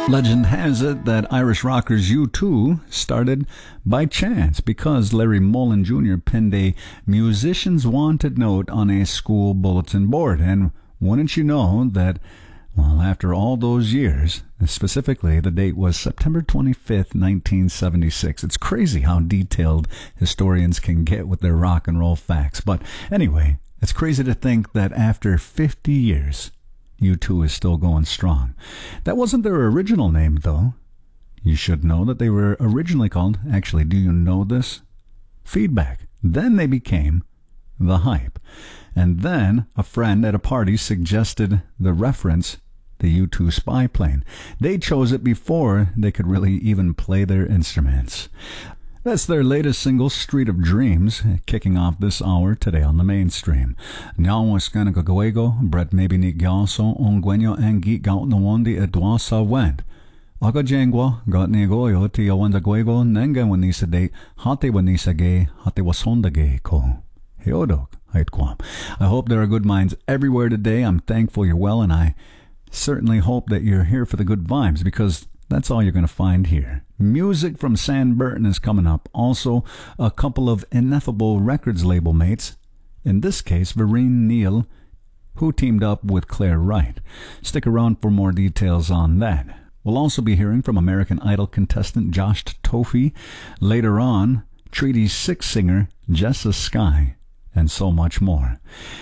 Legend has it that Irish rockers U2 started by chance because Larry Mullen Jr. pinned a musician's wanted note on a school bulletin board. And wouldn't you know that, well, after all those years, specifically the date was September 25th, 1976. It's crazy how detailed historians can get with their rock and roll facts. But anyway, it's crazy to think that after 50 years, U2 is still going strong. That wasn't their original name, though. You should know that they were originally called, actually, do you know this? Feedback. Then they became The Hype. And then a friend at a party suggested the reference, the U2 spy plane. They chose it before they could really even play their instruments. That's their latest single, Street of Dreams, kicking off this hour today on the mainstream. Nyawa skana gagawego, Brett maybe ni gyaso, ongwenyo angi gaut no wondi edwasa went. Aga jengwa, got negoyo, tia wanda gwego, nenga wanisa de, hate wanisa ge, hate wasonda ge ko. Heodok, haitkwam. I hope there are good minds everywhere today. I'm thankful you're well, and I certainly hope that you're here for the good vibes, because that's all you're going to find here. Music from San Burton is coming up. Also, a couple of Ineffable Records label mates. In this case, Vereen Neal, who teamed up with Claire Wright. Stick around for more details on that. We'll also be hearing from American Idol contestant Josh Tofi. Later on, Treaty 6 singer Jessa Sky, and so much more.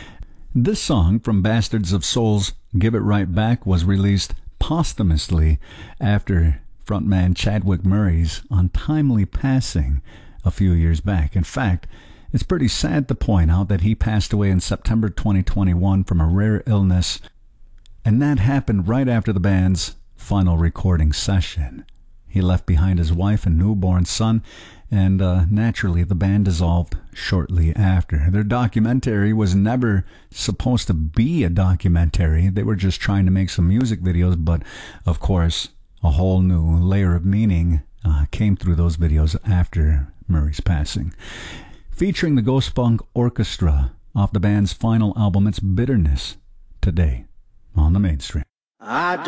This song from Bastards of Soul's Give It Right Back was released posthumously after frontman Chadwick Murray's untimely passing a few years back. In fact, it's pretty sad to point out that he passed away in September 2021 from a rare illness, and that happened right after the band's final recording session. He left behind his wife and newborn son, and naturally the band dissolved shortly after. Their documentary was never supposed to be a documentary. They were just trying to make some music videos, but of course a whole new layer of meaning came through those videos after Murray's passing. Featuring the Ghost Funk Orchestra off the band's final album, It's Bitterness, today on the mainstream.